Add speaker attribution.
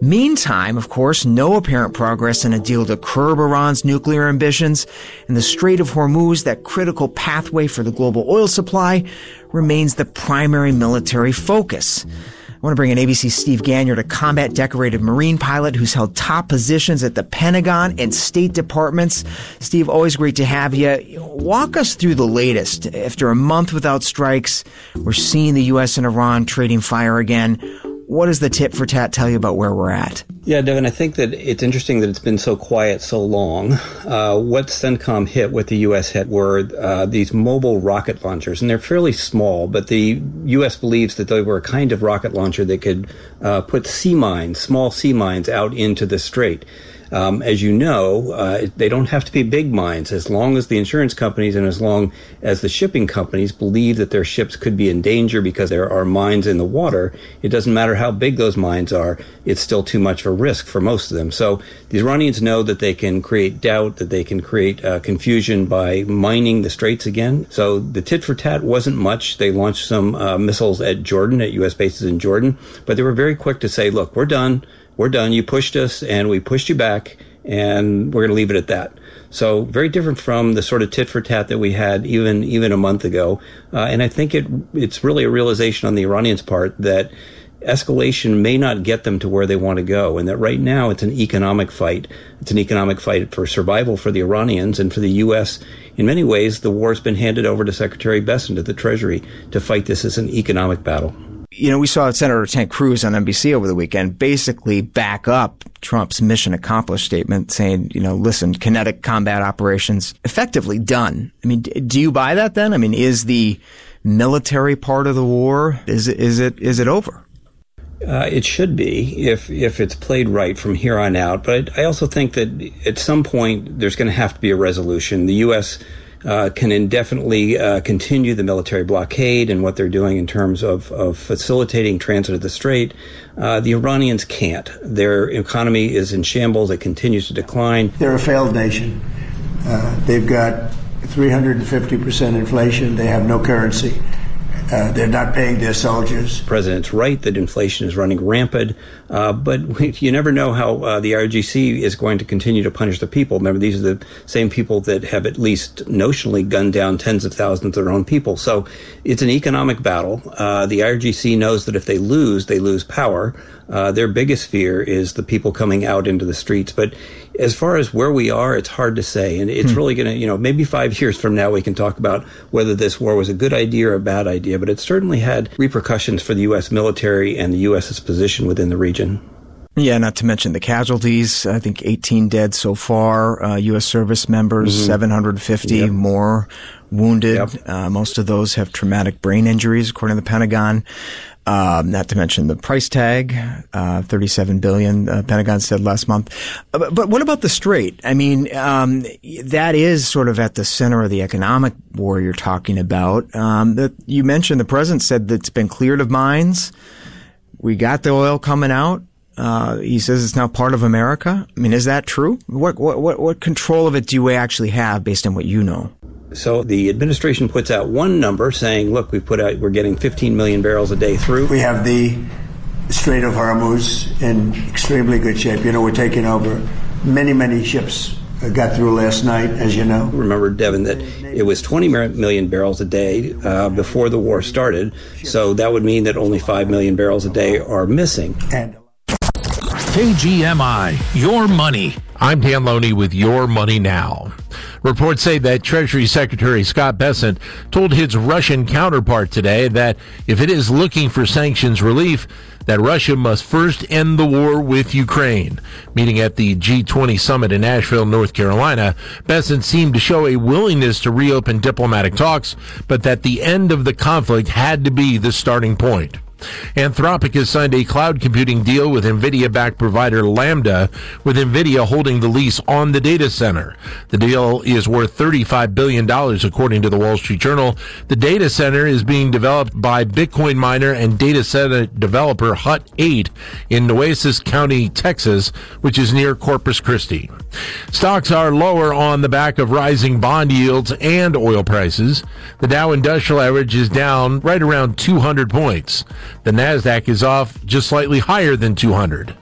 Speaker 1: Meantime, of course, no apparent progress in a deal to curb Iran's nuclear ambitions, and the Strait of Hormuz, that critical pathway for the global oil supply, remains the primary military focus. I want to bring in ABC's Steve Gagniard, a combat decorated Marine pilot who's held top positions at the Pentagon and State Departments. Steve, always great to have you. Walk us through the latest. After a month without strikes, we're seeing the U.S. and Iran trading fire again. What does the tit for tat tell you about where we're at?
Speaker 2: Yeah, Devin, I think that it's interesting that it's been so quiet so long. What CENTCOM hit, what the U.S. hit, were these mobile rocket launchers, and they're fairly small, but the U.S. believes that they were a kind of rocket launcher that could put sea mines, small sea mines, out into the strait. As you know, they don't have to be big mines. As long as the insurance companies and as long as the shipping companies believe that their ships could be in danger because there are mines in the water, it doesn't matter how big those mines are, it's still too much of a risk for most of them. So the Iranians know that they can create doubt, that they can create confusion by mining the straits again. So the tit for tat wasn't much. They launched some missiles at Jordan, at U.S. bases in Jordan, but they were very quick to say, look, we're done. We're done. You pushed us, and we pushed you back, and we're going to leave it at that. So very different from the sort of tit for tat that we had even a month ago. And I think it's really a realization on the Iranians' part that escalation may not get them to where they want to go, and that right now it's an economic fight. It's an economic fight for survival for the Iranians and for the U.S. In many ways, the war's been handed over to Secretary Bessent at the Treasury to fight this as an economic battle.
Speaker 1: You know, we saw Senator Ted Cruz on NBC over the weekend basically back up Trump's mission accomplished statement saying, listen, kinetic combat operations effectively done. I mean, do you buy that then? I mean, is the military part of the war, is it over?
Speaker 2: It should be if it's played right from here on out. But I also think that at some point there's going to have to be a resolution. The U.S. Can indefinitely continue the military blockade and what they're doing in terms of facilitating transit of the strait. The Iranians can't. Their economy is in shambles. It continues to decline.
Speaker 3: They're a failed nation. They've got 350% inflation. They have no currency. They're not paying their soldiers.
Speaker 2: The president's right that inflation is running rampant, but you never know how the IRGC is going to continue to punish the people. Remember, these are the same people that have at least notionally gunned down tens of thousands of their own people. So it's an economic battle. The IRGC knows that if they lose power. Their biggest fear is the people coming out into the streets. But as far as where we are, it's hard to say. And it's really going to, maybe 5 years from now we can talk about whether this war was a good idea or a bad idea. But it certainly had repercussions for the U.S. military and the U.S.'s position within the region.
Speaker 1: Yeah, not to mention the casualties. I think 18 dead so far, U.S. service members, 750 more wounded. Most of those have traumatic brain injuries, according to the Pentagon. Not to mention the price tag, $37 billion, Pentagon said last month. But what about the Strait? I mean, that is sort of at the center of the economic war you're talking about. That you mentioned the president said that it's been cleared of mines. We got the oil coming out. He says it's now part of America. I mean, is that true? What control of it do we actually have based on what you know?
Speaker 2: So the administration puts out one number saying, look, we're getting 15 million barrels a day through.
Speaker 3: We have the Strait of Hormuz in extremely good shape. We're taking over. Many ships got through last night, as you know.
Speaker 2: Remember, Devin, that it was 20 million barrels a day before the war started. So that would mean that only 5 million barrels a day are missing.
Speaker 4: KGMI, Your Money. I'm Dan Loney with Your Money Now. Reports say that Treasury Secretary Scott Bessent told his Russian counterpart today that if it is looking for sanctions relief, that Russia must first end the war with Ukraine. Meeting at the G20 summit in Asheville, North Carolina, Bessent seemed to show a willingness to reopen diplomatic talks, but that the end of the conflict had to be the starting point. Anthropic has signed a cloud computing deal with NVIDIA-backed provider Lambda, with NVIDIA holding the lease on the data center. The deal is worth $35 billion, according to the Wall Street Journal. The data center is being developed by Bitcoin miner and data center developer Hut 8 in Nueces County, Texas, which is near Corpus Christi. Stocks are lower on the back of rising bond yields and oil prices. The Dow Industrial Average is down right around 200 points. The NASDAQ is off just slightly higher than 200.